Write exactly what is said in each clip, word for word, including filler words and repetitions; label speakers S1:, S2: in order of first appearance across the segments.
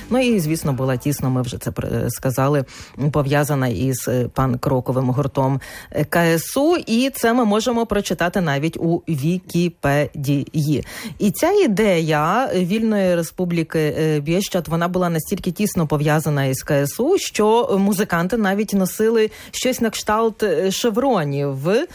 S1: Ну і, звісно, була тісно, ми вже це сказали, пов'язана із панк-роковим гуртом ка ес у, і це ми можемо прочитати навіть у Вікіпедії. І ця ідея Вільної Республіки Бієщад, вона була настільки тісно пов'язана із ка ес у, що музиканти навіть носили щось на кшталт шевронів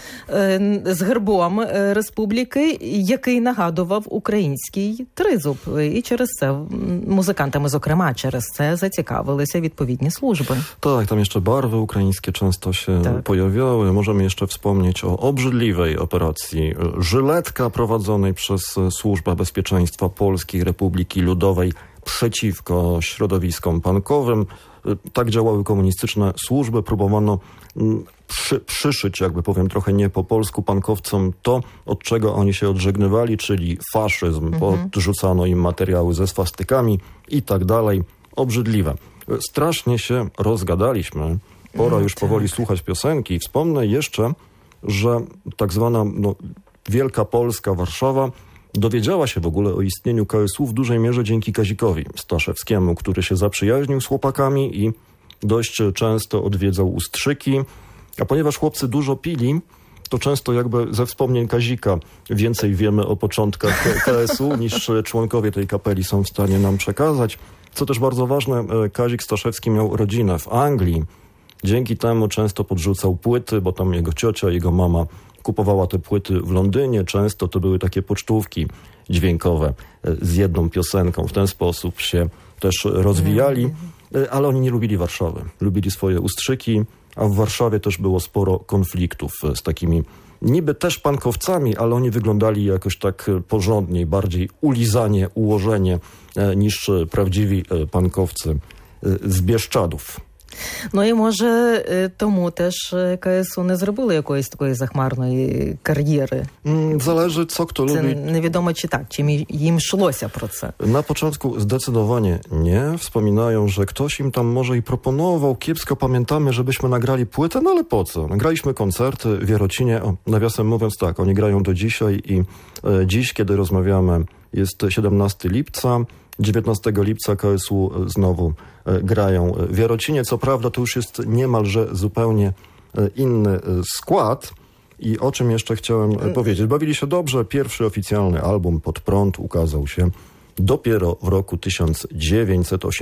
S1: з гербом республіки, який нагадував український тризуб. І через це музикантами, зокрема, через це zацікавилися відповідні służby.
S2: Tak, tam jeszcze barwy ukraińskie często się tak. pojawiały. Możemy jeszcze wspomnieć o obrzydliwej operacji Żyletka prowadzonej przez Służbę Bezpieczeństwa Polskiej Republiki Ludowej przeciwko środowiskom punkowym. Tak działały komunistyczne służby. Próbowano przy, przyszyć, jakby powiem trochę nie po polsku, punkowcom to, od czego oni się odżegnywali, czyli faszyzm. Mhm. Podrzucano im materiały ze swastykami i tak dalej. Obrzydliwe. Strasznie się rozgadaliśmy. Pora już powoli słuchać piosenki. Wspomnę jeszcze, że tak zwana no, Wielka Polska, Warszawa dowiedziała się w ogóle o istnieniu ka es u w dużej mierze dzięki Kazikowi Staszewskiemu, który się zaprzyjaźnił z chłopakami i dość często odwiedzał Ustrzyki. A ponieważ chłopcy dużo pili, to często jakby ze wspomnień Kazika więcej wiemy o początkach ka es u niż członkowie tej kapeli są w stanie nam przekazać. Co też bardzo ważne, Kazik Staszewski miał rodzinę w Anglii. Dzięki temu często podrzucał płyty, bo tam jego ciocia, jego mama kupowała te płyty w Londynie. Często to były takie pocztówki dźwiękowe z jedną piosenką. W ten sposób się też rozwijali, ale oni nie lubili Warszawy. Lubili swoje Ustrzyki, a w Warszawie też było sporo konfliktów z takimi niby też pankowcami, ale oni wyglądali jakoś tak porządniej, bardziej ulizanie, ułożenie niż prawdziwi pankowcy z Bieszczadów.
S1: Ну і може тому теж ка ес у не зробили якоїсь такої захмарної кар'єри?
S2: Zależy co kto
S1: це
S2: lubi.
S1: Невідомо чи так, чи їм йшлося про це.
S2: Na początku zdecydowanie nie. Wspominają, że ktoś im tam może i proponował. Kiepsko pamiętamy, żebyśmy nagrali płytę, no ale po co? Nagraliśmy koncerty w Jarocinie. O, nawiasem mówiąc tak, oni grają do dzisiaj i e, dziś, kiedy rozmawiamy, jest siedemnastego lipca. dziewiętnastego lipca ka es u znowu e, grają w Jarocinie. Co prawda to już jest niemalże zupełnie e, inny e, skład. I o czym jeszcze chciałem e, powiedzieć. Bawili się dobrze. Pierwszy oficjalny album Pod prąd ukazał się dopiero w roku tysiąc dziewięćset osiemdziesiątym.